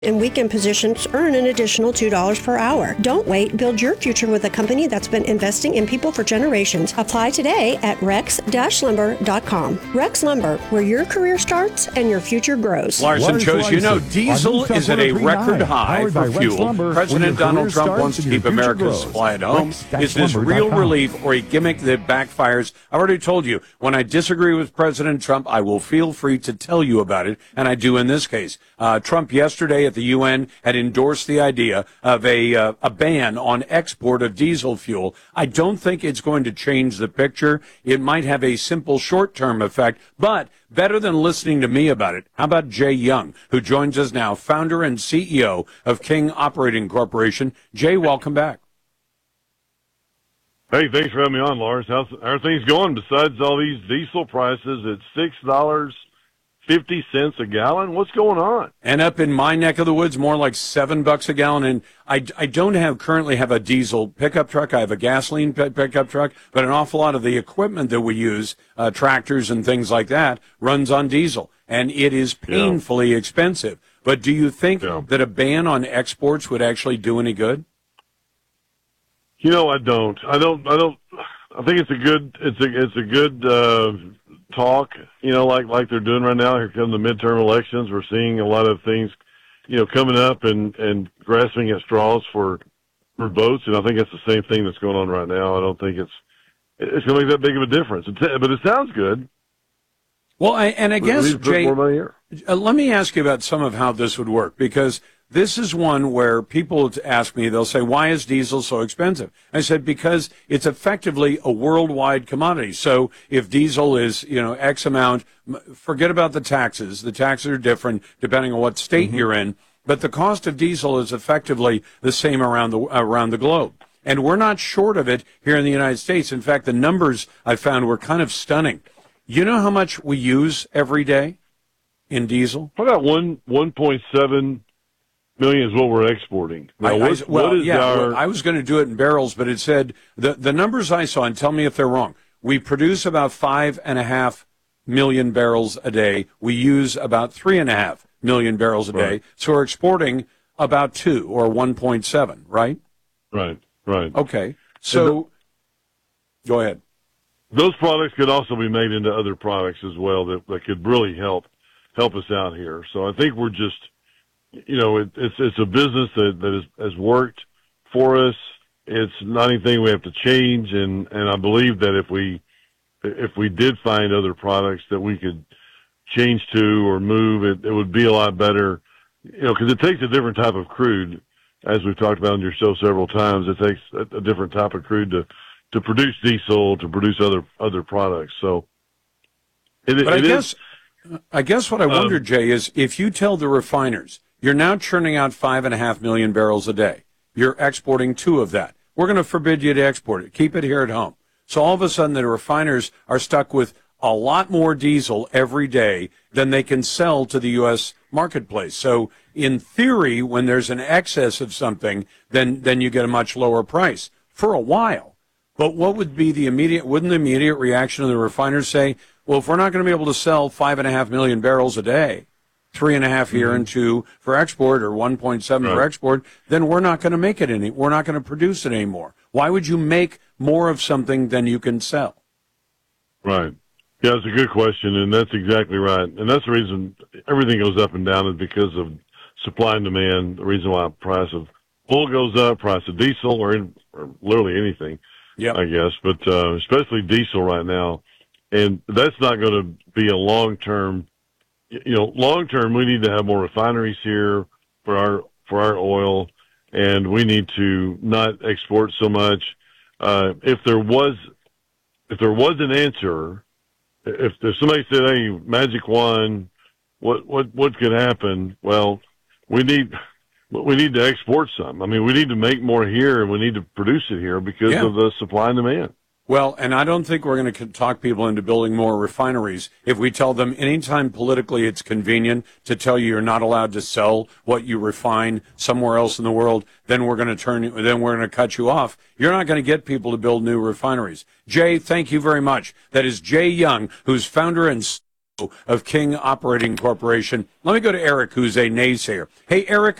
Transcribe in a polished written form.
In weekend positions, earn an additional $2 per hour. Don't wait. Build your future with a company that's been investing in people for generations. Apply today at rex-lumber.com. Rex Lumber, where your career starts and your future grows. Larson shows diesel is at a record high for fuel. President Donald Trump wants to keep America's supply at home. Is this real relief or a gimmick that backfires? I've already told you, when I disagree with President Trump, I will feel free to tell you about it, and I do in this case. Trump yesterday at the UN had endorsed the idea of a ban on export of diesel fuel. I don't think it's going to change the picture. It might have a simple short-term effect, but better than listening to me about it, how about Jay Young, who joins us now, founder and CEO of King Operating Corporation. Jay, welcome back. Hey, thanks for having me on, Lars. How are things going besides all these diesel prices at $6.50 a gallon? What's going on? And up in my neck of the woods, more like $7 a gallon. And I don't currently have a diesel pickup truck. I have a gasoline pickup truck, but an awful lot of the equipment that we use, tractors and things like that, runs on diesel. And it is painfully expensive. But do you think that a ban on exports would actually do any good? I don't. I think it's a good talk, like they're doing right now. Here come the midterm elections. We're seeing a lot of things, coming up and grasping at straws for votes. And I think that's the same thing that's going on right now. I don't think it's going to make that big of a difference. But it sounds good. Well, I guess, Jay, let me ask you about some of how this would work, because this is one where people ask me, they'll say, why is diesel so expensive? I said, because it's effectively a worldwide commodity. So if diesel is, X amount, forget about the taxes. The taxes are different depending on what state you're in. But the cost of diesel is effectively the same around the globe. And we're not short of it here in the United States. In fact, the numbers I found were kind of stunning. You know how much we use every day in diesel? About 1.7 million is what we're exporting. Now, I was going to do it in barrels, but it said the numbers I saw, and tell me if they're wrong. We produce about 5.5 million barrels a day. We use about 3.5 million barrels a day. So we're exporting about 2 or 1.7, right? Right. Okay. So go ahead. Those products could also be made into other products as well that could really help us out here. So I think we're just, it's a business that has worked for us. It's not anything we have to change, and I believe that if we did find other products that we could change to or move, it would be a lot better, because it takes a different type of crude, as we've talked about on your show several times. It takes a different type of crude to produce diesel, to produce other products. So I guess what I wonder, Jay, is if you tell the refiners, you're now churning out 5.5 million barrels a day. You're exporting 2 of that. We're going to forbid you to export it. Keep it here at home. So all of a sudden the refiners are stuck with a lot more diesel every day than they can sell to the U.S. marketplace. So in theory, when there's an excess of something, then you get a much lower price for a while. But what would be wouldn't the immediate reaction of the refiners say, well, if we're not going to be able to sell 5.5 million barrels a day, 3.5 here and 2 for export, or 1.7 for export, then we're not going to make it we're not going to produce it anymore. Why would you make more of something than you can sell? Right. Yeah, it's a good question, and that's exactly right. And that's the reason everything goes up and down, is because of supply and demand. The reason why the price of oil goes up, price of diesel, or literally anything, I guess, but especially diesel right now. And that's not going to be a long-term. Long-term, we need to have more refineries here for our oil, and we need to not export so much. If there was an answer, if somebody said, "Hey, magic wand, what could happen?" Well, we need to export some. I mean, we need to make more here, and we need to produce it here because of the supply and demand. Well, and I don't think we're going to talk people into building more refineries if we tell them anytime politically it's convenient to tell you you're not allowed to sell what you refine somewhere else in the world. Then we're going to cut you off. You're not going to get people to build new refineries. Jay, thank you very much. That is Jay Young, who's founder and of King Operating Corporation. Let me go to Eric, who's a naysayer. Hey, Eric.